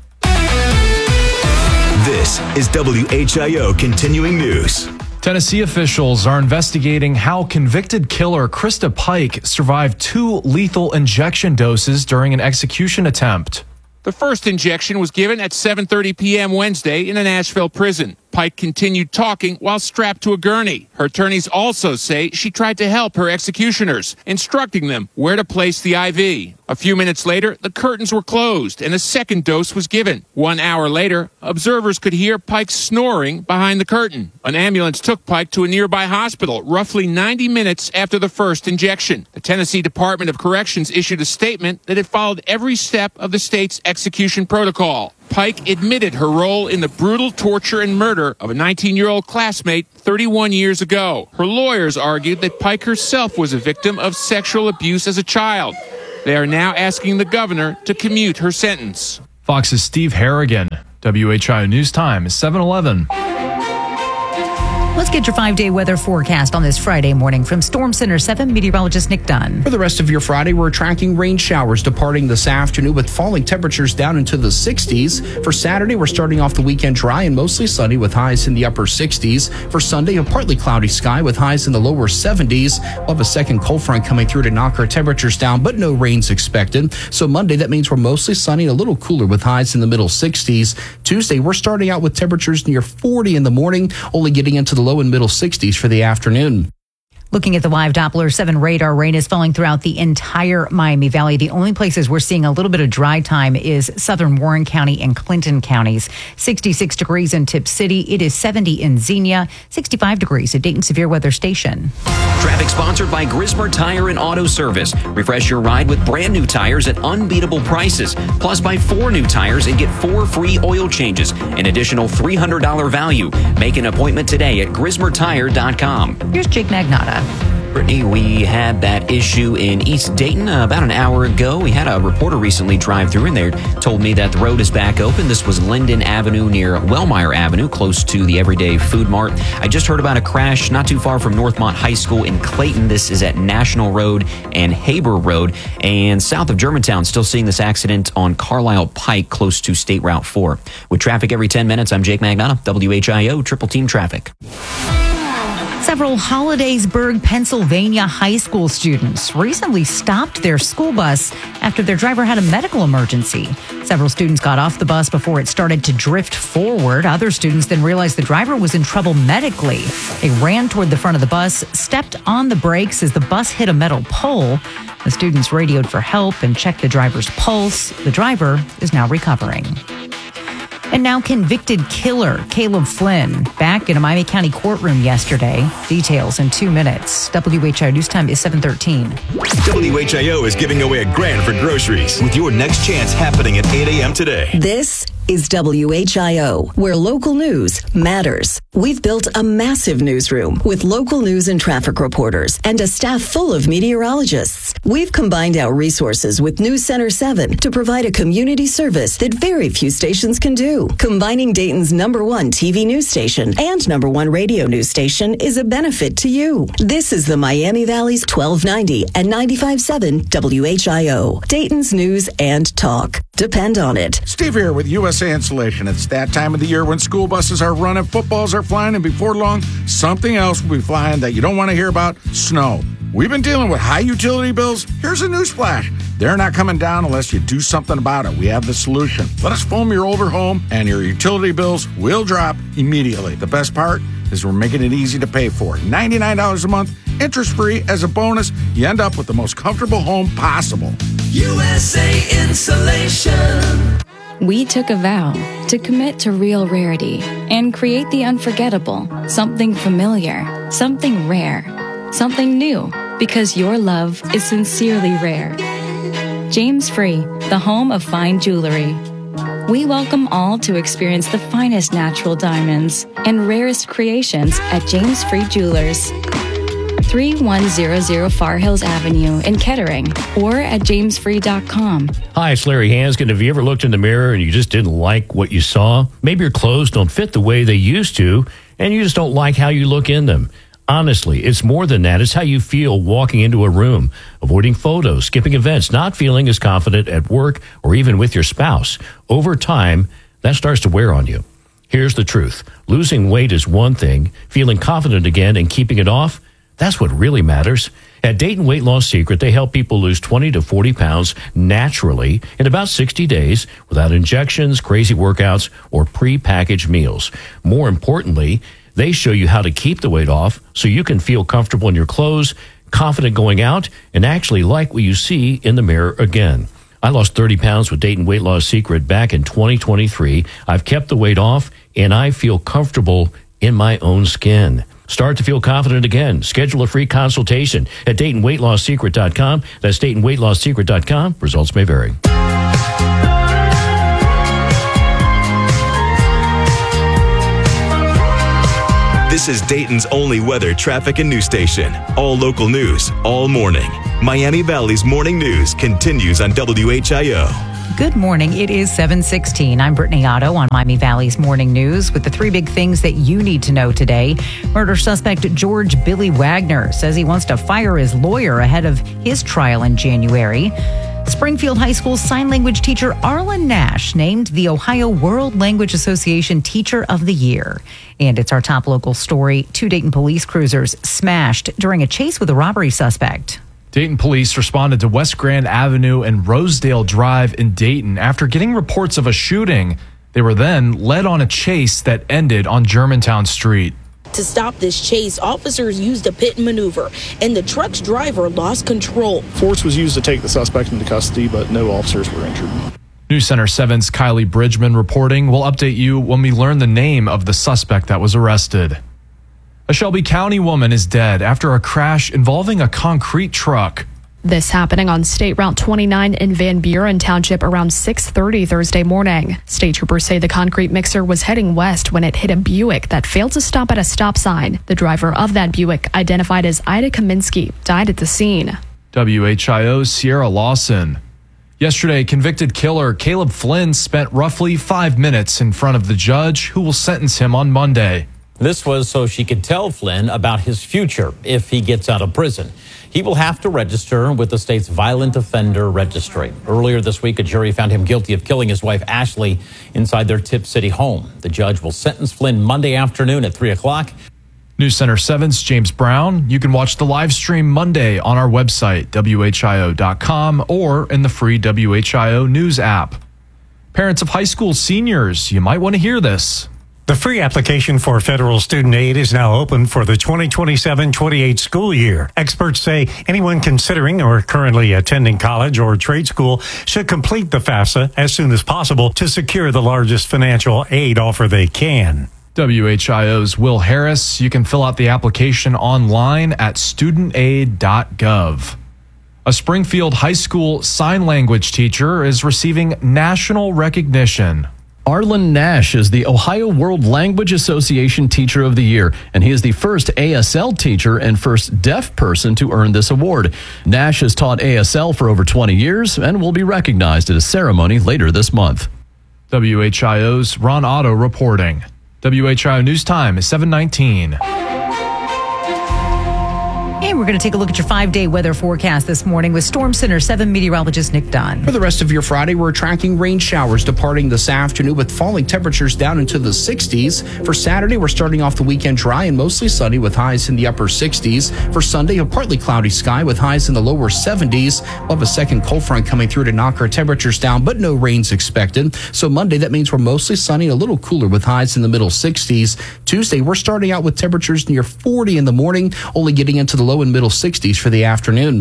This is WHIO Continuing News. Tennessee officials are investigating how convicted killer Krista Pike survived 2 lethal injection doses during an execution attempt. The first injection was given at 7:30 p.m. Wednesday in a Nashville prison. Pike continued talking while strapped to a gurney. Her attorneys also say she tried to help her executioners, instructing them where to place the IV. A few minutes later, the curtains were closed and a second dose was given. 1 hour later, observers could hear Pike snoring behind the curtain. An ambulance took Pike to a nearby hospital roughly 90 minutes after the first injection. The Tennessee Department of Corrections issued a statement that it followed every step of the state's execution protocol. Pike admitted her role in the brutal torture and murder of a 19-year-old classmate 31 years ago. Her lawyers argued that Pike herself was a victim of sexual abuse as a child. They are now asking the governor to commute her sentence. Fox's Steve Harrigan. WHIO News Time is 7:11. Let's get your 5-day weather forecast on this Friday morning from Storm Center 7 meteorologist Nick Dunn. For the rest of your Friday, we're tracking rain showers departing this afternoon with falling temperatures down into the 60s. For Saturday, we're starting off the weekend dry and mostly sunny with highs in the upper 60s. For Sunday, a partly cloudy sky with highs in the lower 70s. We'll have a second cold front coming through to knock our temperatures down, but no rain's expected. So Monday, that means we're mostly sunny and a little cooler with highs in the middle 60s. Tuesday, we're starting out with temperatures near 40 in the morning, only getting into the low and middle 60s for the afternoon. Looking at the live Doppler 7 radar, rain is falling throughout the entire Miami Valley. The only places we're seeing a little bit of dry time is southern Warren County and Clinton counties. 66 degrees in Tip City. It is 70 in Xenia. 65 degrees at Dayton Severe Weather Station. Traffic sponsored by Grismer Tire and Auto Service. Refresh your ride with brand new tires at unbeatable prices. Plus, buy 4 new tires and get 4 free oil changes. An additional $300 value. Make an appointment today at GrismerTire.com. Here's Jake Magnotta. Brittany, we had that issue in East Dayton about an hour ago. We had a reporter recently drive through and they told me that the road is back open. This was Linden Avenue near Wellmeyer Avenue, close to the Everyday Food Mart. I just heard about a crash not too far from Northmont High School in Clayton. This is at National Road and Haber Road. And south of Germantown, still seeing this accident on Carlisle Pike, close to State Route 4. With traffic every 10 minutes, I'm Jake Magnotta, WHIO Triple Team Traffic. Several Hollidaysburg, Pennsylvania high school students recently stopped their school bus after their driver had a medical emergency. Several students got off the bus before it started to drift forward. Other students then realized the driver was in trouble medically. They ran toward the front of the bus, stepped on the brakes as the bus hit a metal pole. The students radioed for help and checked the driver's pulse. The driver is now recovering. And now convicted killer Caleb Flynn back in a Miami County courtroom yesterday. Details in 2 minutes. WHIO News Time is 7:13. WHIO is giving away $1,000 for groceries with your next chance happening at 8 a.m. today. This is WHIO, where local news matters. We've built a massive newsroom with local news and traffic reporters and a staff full of meteorologists. We've combined our resources with News Center 7 to provide a community service that very few stations can do. Combining Dayton's #1 TV news station and #1 radio news station is a benefit to you. This is the Miami Valley's 1290 and 95.7 WHIO, Dayton's news and talk. Depend on it. Steve here with USA Insulation. It's that time of the year when school buses are running, footballs are flying, and before long, something else will be flying that you don't want to hear about: snow. We've been dealing with high utility bills. Here's a newsflash. They're not coming down unless you do something about it. We have the solution. Let us foam your older home and your utility bills will drop immediately. The best part is we're making it easy to pay for. $99 a month, interest-free. As a bonus, you end up with the most comfortable home possible. USA Insulation. We took a vow to commit to real rarity and create the unforgettable, something familiar, something rare, something new, because your love is sincerely rare. James Free, the home of fine jewelry. We welcome all to experience the finest natural diamonds and rarest creations at James Free Jewelers. 3100 Far Hills Avenue in Kettering or at jamesfree.com. Hi, it's Larry Hanskin. Have you ever looked in the mirror and you just didn't like what you saw? Maybe your clothes don't fit the way they used to and you just don't like how you look in them. Honestly, it's more than that. It's how you feel walking into a room, avoiding photos, skipping events, not feeling as confident at work or even with your spouse. Over time, that starts to wear on you. Here's the truth. Losing weight is one thing. Feeling confident again and keeping it off, that's what really matters. At Dayton Weight Loss Secret, they help people lose 20 to 40 pounds naturally in about 60 days without injections, crazy workouts, or pre-packaged meals. More importantly, they show you how to keep the weight off so you can feel comfortable in your clothes, confident going out, and actually like what you see in the mirror again. I lost 30 pounds with Dayton Weight Loss Secret back in 2023. I've kept the weight off, and I feel comfortable in my own skin. Start to feel confident again. Schedule a free consultation at DaytonWeightLossSecret.com. That's DaytonWeightLossSecret.com. Results may vary. This is Dayton's only weather, traffic, and news station. All local news, all morning. Miami Valley's morning news continues on WHIO. Good morning. It is 7:16. I'm Brittany Otto on Miami Valley's morning news with the three big things that you need to know today. Murder suspect George Billy Wagner says he wants to fire his lawyer ahead of his trial in January. Springfield High School sign language teacher Arlen Nash named the Ohio World Language Association Teacher of the Year. And it's our top local story. 2 Dayton police cruisers smashed during a chase with a robbery suspect. Dayton police responded to West Grand Avenue and Rosedale Drive in Dayton after getting reports of a shooting. They were then led on a chase that ended on Germantown Street. To stop this chase, officers used a pit maneuver, and the truck's driver lost control. Force was used to take the suspect into custody, but no officers were injured. News Center 7's Kylie Bridgman reporting. We'll update you when we learn the name of the suspect that was arrested. A Shelby County woman is dead after a crash involving a concrete truck. This happening on State Route 29 in Van Buren Township around 6:30 Thursday morning. State troopers say the concrete mixer was heading west when it hit a Buick that failed to stop at a stop sign. The driver of that Buick, identified as Ida Kaminsky, died at the scene. WHIO's Sierra Lawson. Yesterday, convicted killer Caleb Flynn spent roughly 5 minutes in front of the judge who will sentence him on Monday. This was so she could tell Flynn about his future if he gets out of prison. He will have to register with the state's violent offender registry. Earlier this week, a jury found him guilty of killing his wife, Ashley, inside their Tip City home. The judge will sentence Flynn Monday afternoon at 3 o'clock. News Center 7's James Brown. You can watch the live stream Monday on our website, WHIO.com, or in the free WHIO News app. Parents of high school seniors, you might want to hear this. The free application for federal student aid is now open for the 2027-28 school year. Experts say anyone considering or currently attending college or trade school should complete the FAFSA as soon as possible to secure the largest financial aid offer they can. WHIO's Will Harris. You can fill out the application online at studentaid.gov. A Springfield High School sign language teacher is receiving national recognition. Arlen Nash is the Ohio World Language Association Teacher of the Year, and he is the first ASL teacher and first deaf person to earn this award. Nash has taught ASL for over 20 years and will be recognized at a ceremony later this month. WHIO's Ron Otto reporting. WHIO News Time is 7:19. And we're going to take a look at your 5-day weather forecast this morning with Storm Center 7 meteorologist Nick Dunn. For the rest of your Friday, we're tracking rain showers departing this afternoon with falling temperatures down into the 60s. For Saturday, we're starting off the weekend dry and mostly sunny with highs in the upper 60s. For Sunday, a partly cloudy sky with highs in the lower 70s. We'll have a second cold front coming through to knock our temperatures down, but no rain's expected. So Monday, that means we're mostly sunny and a little cooler with highs in the middle 60s. Tuesday, we're starting out with temperatures near 40 in the morning, only getting into the low and middle 60s for the afternoon.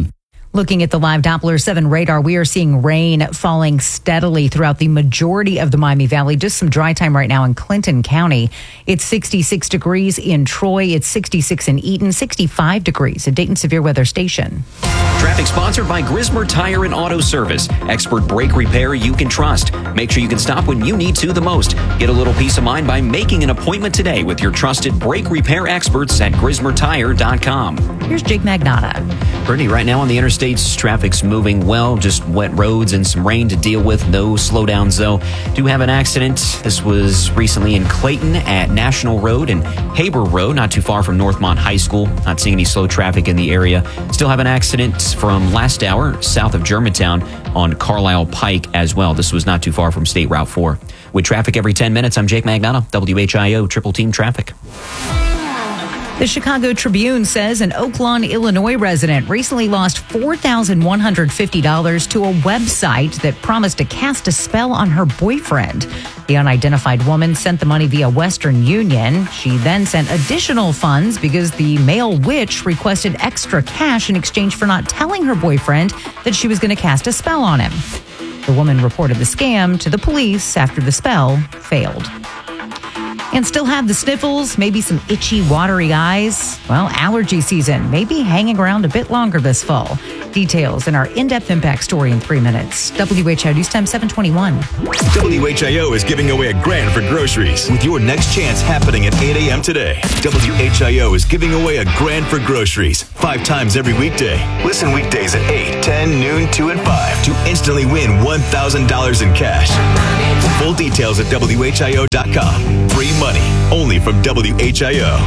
Looking at the live Doppler 7 radar, we are seeing rain falling steadily throughout the majority of the Miami Valley. Just some dry time right now in Clinton County. It's 66 degrees in Troy. It's 66 in Eaton, 65 degrees at Dayton Severe Weather Station. Traffic sponsored by Grismer Tire and Auto Service. Expert brake repair you can trust. Make sure you can stop when you need to the most. Get a little peace of mind by making an appointment today with your trusted brake repair experts at GrismerTire.com. Here's Jake Magnotta. Brittany, right now on the interstates, traffic's moving well. Just wet roads and some rain to deal with. No slowdowns, though. Do have an accident. This was recently in Clayton at National Road and Haber Road, not too far from Northmont High School. Not seeing any slow traffic in the area. Still have an accident from last hour south of Germantown on Carlisle Pike as well. This was not too far from State Route 4. With traffic every 10 minutes, I'm Jake Magnotta, WHIO Triple Team Traffic. The Chicago Tribune says an Oak Lawn, Illinois resident recently lost $4,150 to a website that promised to cast a spell on her boyfriend. The unidentified woman sent the money via Western Union. She then sent additional funds because the male witch requested extra cash in exchange for not telling her boyfriend that she was going to cast a spell on him. The woman reported the scam to the police after the spell failed. And still have the sniffles, maybe some itchy, watery eyes? Well, allergy season may be hanging around a bit longer this fall. Details in our in-depth impact story in 3 minutes. WHIO News Time 721. WHIO is giving away $1,000 for groceries with your next chance happening at 8 a.m. today. WHIO is giving away $1,000 for groceries 5 times every weekday. Listen weekdays at 8, 10, noon, 2, and 5 to instantly win $1,000 in cash. Full details at WHIO.com. Free money only from WHIO.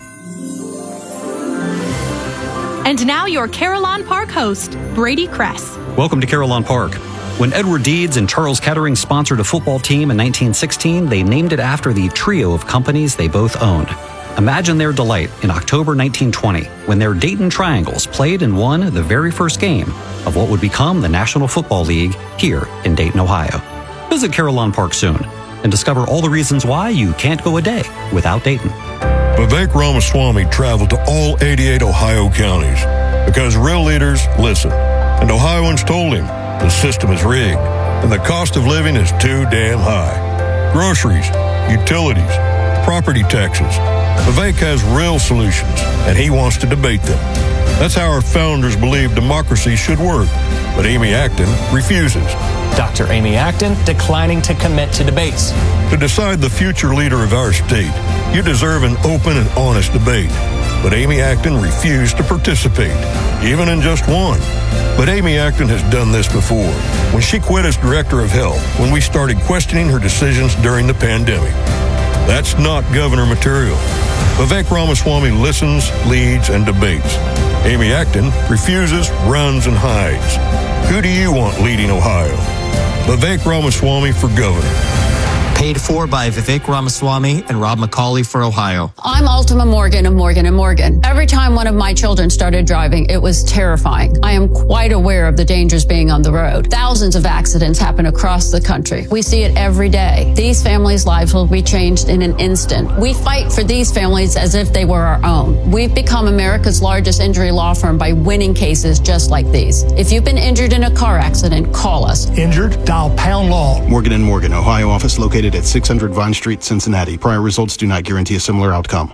And now your Carillon Park host, Brady Kress. Welcome to Carillon Park. When Edward Deeds and Charles Kettering sponsored a football team in 1916, they named it after the trio of companies they both owned. Imagine their delight in October 1920 when their Dayton Triangles played and won the very first game of what would become the National Football League here in Dayton, Ohio. Visit Carillon Park soon and discover all the reasons why you can't go a day without Dayton. Vivek Ramaswamy traveled to all 88 Ohio counties because real leaders listen. And Ohioans told him the system is rigged and the cost of living is too damn high. Groceries, utilities, property taxes. Vivek has real solutions and he wants to debate them. That's how our founders believed democracy should work. But Amy Acton refuses. Dr. Amy Acton declining to commit to debates. To decide the future leader of our state, you deserve an open and honest debate. But Amy Acton refused to participate, even in just one. But Amy Acton has done this before, when she quit as director of health, when we started questioning her decisions during the pandemic. That's not governor material. Vivek Ramaswamy listens, leads, and debates. Amy Acton refuses, runs, and hides. Who do you want leading Ohio? Vivek Ramaswamy for governor. Paid for by Vivek Ramaswamy and Rob McCauley for Ohio. I'm Ultima Morgan of Morgan & Morgan. Every time one of my children started driving, it was terrifying. I am quite aware of the dangers being on the road. Thousands of accidents happen across the country. We see it every day. These families' lives will be changed in an instant. We fight for these families as if they were our own. We've become America's largest injury law firm by winning cases just like these. If you've been injured in a car accident, call us. Injured? Dial pound law. Morgan & Morgan, Ohio office located at 600 Vine Street, Cincinnati. Prior results do not guarantee a similar outcome.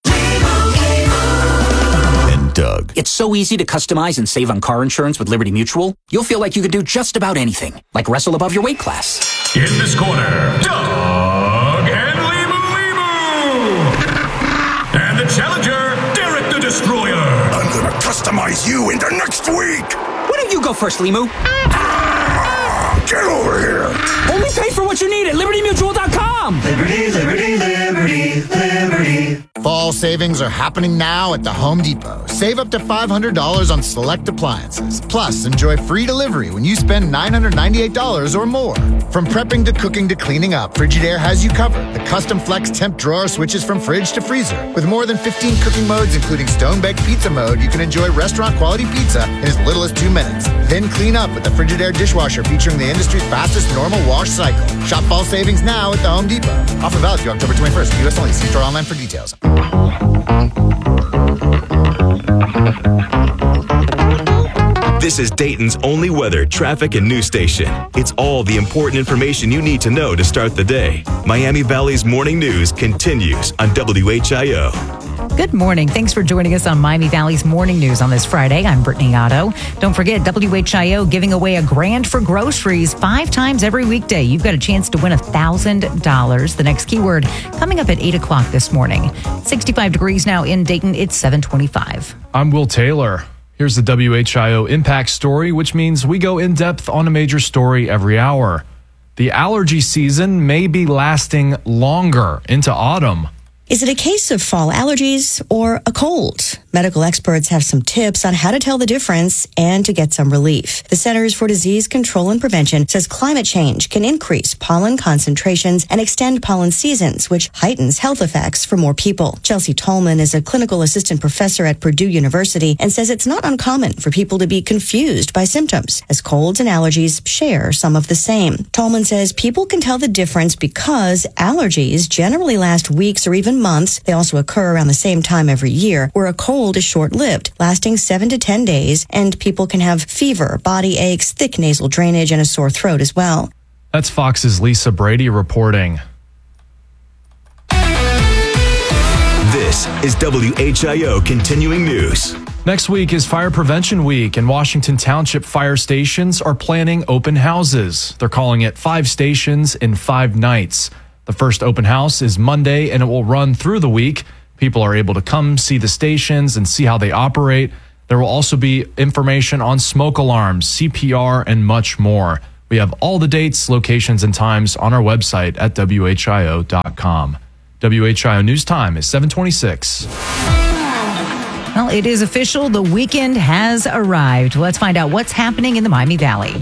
And Doug. It's so easy to customize and save on car insurance with Liberty Mutual. You'll feel like you could do just about anything, like wrestle above your weight class. In this corner, Doug and Limu. And the challenger, Derek the Destroyer. I'm gonna customize you into next week. Why don't you go first, Limu? Get over here. Only pay for what you need at LibertyMutual.com. Liberty, liberty, liberty, liberty. Fall savings are happening now at the Home Depot. Save up to $500 on select appliances. Plus, enjoy free delivery when you spend $998 or more. From prepping to cooking to cleaning up, Frigidaire has you covered. The custom flex temp drawer switches from fridge to freezer. With more than 15 cooking modes, including stone-baked pizza mode, you can enjoy restaurant-quality pizza in as little as 2 minutes. Then clean up with the Frigidaire dishwasher featuring the industry's fastest normal wash cycle. Shop fall savings now at the Home Depot. Offer valid through October 21st. U.S. only. See store online for details. This This is Dayton's only weather, traffic, and news station. It's all the important information you need to know to start the day. Miami Valley's morning news continues on WHIO. Good morning. Thanks for joining us on Miami Valley's Morning News on this Friday. I'm Brittany Otto. Don't forget, WHIO giving away $1,000 for groceries 5 times every weekday. You've got a chance to win $1,000. The next keyword coming up at 8 o'clock this morning. 65 degrees now in Dayton. It's 7:25. I'm Will Taylor. Here's the WHIO Impact Story, which means we go in depth on a major story every hour. The allergy season may be lasting longer into autumn. Is it a case of fall allergies or a cold? Medical experts have some tips on how to tell the difference and to get some relief. The Centers for Disease Control and Prevention says climate change can increase pollen concentrations and extend pollen seasons, which heightens health effects for more people. Chelsea Tolman is a clinical assistant professor at Purdue University and says it's not uncommon for people to be confused by symptoms, as colds and allergies share some of the same. Tolman says people can tell the difference because allergies generally last weeks or even months. They also occur around the same time every year, where a cold is short-lived, lasting 7 to 10 days, and people can have fever, body aches, thick nasal drainage, and a sore throat as well. That's Fox's Lisa Brady reporting. This is WHIO Continuing News. Next week is Fire Prevention Week, and Washington Township fire stations are planning open houses. They're calling it 5 stations in 5 nights. The first open house is Monday, and it will run through the week. People are able to come see the stations and see how they operate. There will also be information on smoke alarms, CPR, and much more. We have all the dates, locations, and times on our website at WHIO.com. WHIO News Time is 7:26. Well, it is official. The weekend has arrived. Let's find out what's happening in the Miami Valley.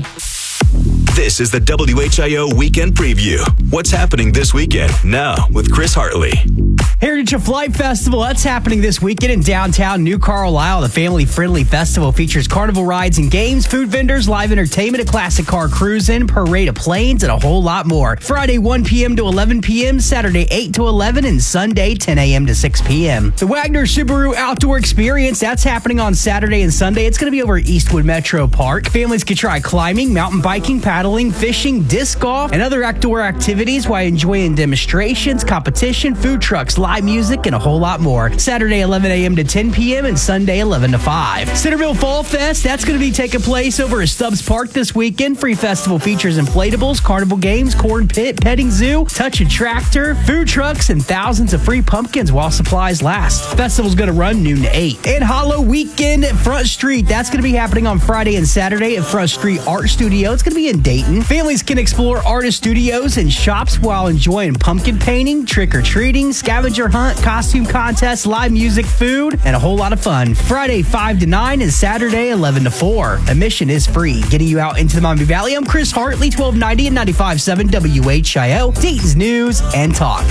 This is the WHIO Weekend Preview. What's happening this weekend? Now with Chris Hartley. Heritage of Flight Festival, that's happening this weekend in downtown New Carlisle. The family-friendly festival features carnival rides and games, food vendors, live entertainment, a classic car cruising, parade of planes, and a whole lot more. Friday, 1 p.m. to 11 p.m., Saturday, 8 to 11, and Sunday, 10 a.m. to 6 p.m. The Wagner Subaru Outdoor Experience, that's happening on Saturday and Sunday. It's going to be over at Eastwood Metro Park. Families can try climbing, mountain biking, paddling, fishing, disc golf, and other outdoor activities while enjoying demonstrations, competition, food trucks, live music, and a whole lot more. Saturday, 11 a.m. to 10 p.m. and Sunday, 11 to 5. Centerville Fall Fest, that's going to be taking place over at Stubbs Park this weekend. Free festival features inflatables, carnival games, corn pit, petting zoo, touch a tractor, food trucks, and thousands of free pumpkins while supplies last. Festival's going to run noon to 8. And Hollow Weekend at Front Street, that's going to be happening on Friday and Saturday at Front Street Art Studio. It's going to be in Dayton. Families can explore artist studios and shops while enjoying pumpkin painting, trick-or-treating, scavenger hunt, costume contests, live music, food, and a whole lot of fun. Friday, 5 to 9, and Saturday, 11 to 4. Admission is free. Getting you out into the Miami Valley, I'm Chris Hartley, 1290 and 95.7 WHIO, Dayton's News and Talk.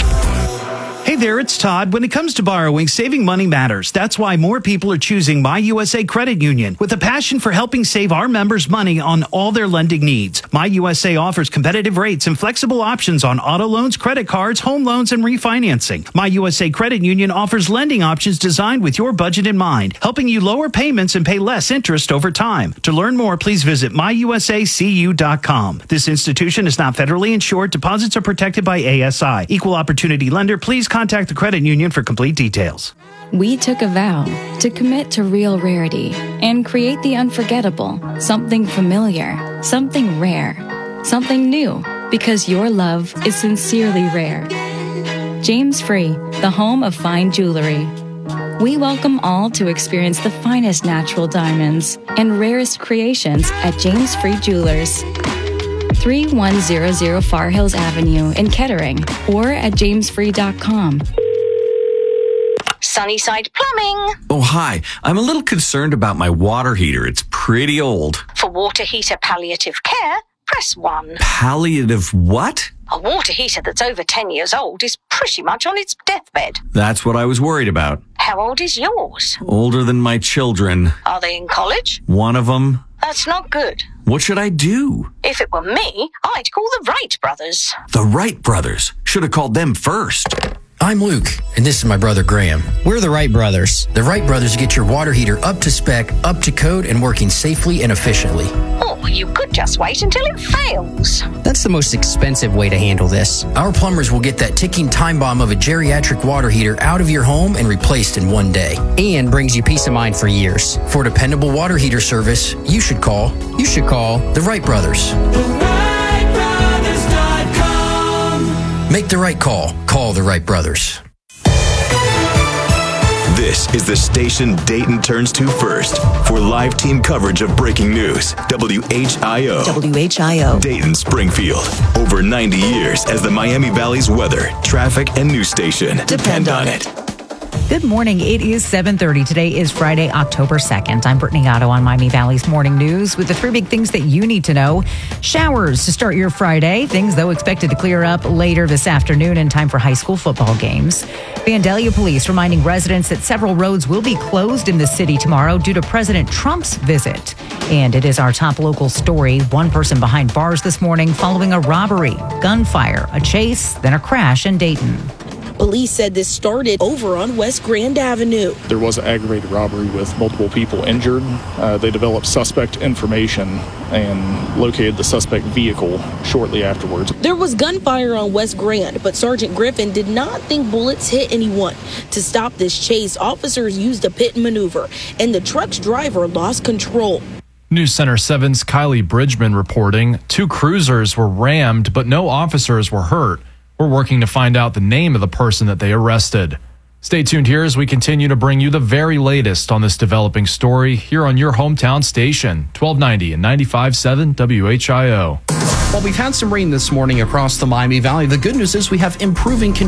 Hey there, it's Todd. When it comes to borrowing, saving money matters. That's why more people are choosing My USA Credit Union with a passion for helping save our members money on all their lending needs. My USA offers competitive rates and flexible options on auto loans, credit cards, home loans, and refinancing. My USA Credit Union offers lending options designed with your budget in mind, helping you lower payments and pay less interest over time. To learn more, please visit myusacu.com. This institution is not federally insured. Deposits are protected by ASI. Equal opportunity lender. Please contact the credit union for complete details. We took a vow to commit to real rarity and create the unforgettable, something familiar, something rare, something new, because your love is sincerely rare. James Free, the home of fine jewelry. We welcome all to experience the finest natural diamonds and rarest creations at James Free Jewelers. 3100 Far Hills Avenue in Kettering or at jamesfree.com. Sunnyside Plumbing. Oh, hi. I'm a little concerned about my water heater. It's pretty old. For water heater palliative care, press 1. Palliative what? A water heater that's over 10 years old is pretty much on its deathbed. That's what I was worried about. How old is yours? Older than my children. Are they in college? One of them. That's not good. What should I do? If it were me, I'd call the Wright brothers. The Wright brothers. Should have called them first. I'm Luke, and this is my brother Graham. We're the Wright Brothers. The Wright Brothers get your water heater up to spec, up to code, and working safely and efficiently. Oh, you could just wait until it fails. That's the most expensive way to handle this. Our plumbers will get that ticking time bomb of a geriatric water heater out of your home and replaced in one day. And brings you peace of mind for years. For dependable water heater service, you should call the Wright Brothers. Make the right call. Call the Wright Brothers. This is the station Dayton turns to first for live team coverage of breaking news. WHIO. WHIO. Dayton, Springfield. Over 90 years as the Miami Valley's weather, traffic, and news station. Depend on it. Good morning. It is 7:30. Today is Friday, October 2nd. I'm Brittany Otto on Miami Valley's Morning News with the three big things that you need to know. Showers to start your Friday. Things, though, expected to clear up later this afternoon in time for high school football games. Vandalia Police reminding residents that several roads will be closed in the city tomorrow due to President Trump's visit. And it is our top local story. One person behind bars this morning following a robbery, gunfire, a chase, then a crash in Dayton. Police said this started over on West Grand Avenue. There was an aggravated robbery with multiple people injured. They developed suspect information and located the suspect vehicle shortly afterwards. There was gunfire on West Grand, but Sergeant Griffin did not think bullets hit anyone. To stop this chase, officers used a pit maneuver, and the truck's driver lost control. News Center 7's Kylie Bridgman reporting 2 cruisers were rammed, but no officers were hurt. We're working to find out the name of the person that they arrested. Stay tuned here as we continue to bring you the very latest on this developing story here on your hometown station, 1290 and 95.7 WHIO. Well, we've had some rain this morning across the Miami Valley. The good news is we have improving conditions.